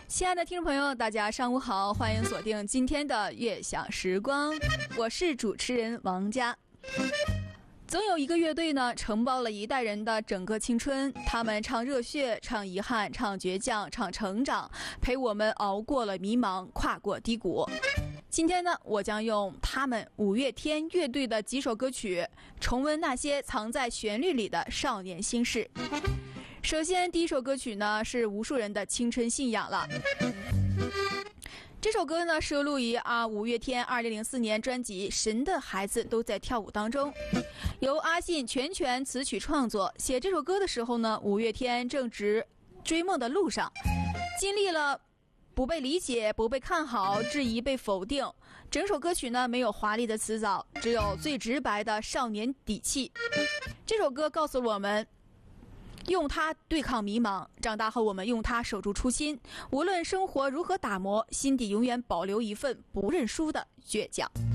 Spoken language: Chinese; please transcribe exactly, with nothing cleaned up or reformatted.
亲爱的听众朋友，大家上午好，欢迎锁定今天的悦享时光，我是主持人王佳。总有一个乐队呢，承包了一代人的整个青春，他们唱热血，唱遗憾，唱倔强，唱成长，陪我们熬过了迷茫，跨过低谷。今天呢，我将用他们五月天乐队的几首歌曲，重温那些藏在旋律里的少年心事。首先，第一首歌曲呢，是无数人的青春信仰了。这首歌呢，收录于啊五月天二零零四年专辑《神的孩子都在跳舞》当中，由阿信全权词曲创作。写这首歌的时候呢，五月天正值追梦的路上，经历了不被理解、不被看好、质疑、被否定。整首歌曲呢，没有华丽的辞藻，只有最直白的少年底气。这首歌告诉我们，用它对抗迷茫，长大后我们用它守住初心。无论生活如何打磨，心底永远保留一份不认输的倔强。